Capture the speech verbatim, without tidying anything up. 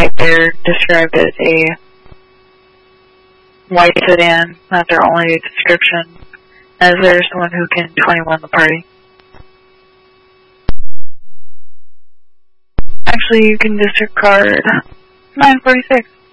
like they're described as a white sedan, not their only description, as there's someone who can twenty-one the party. Actually, you can discard nine forty-six.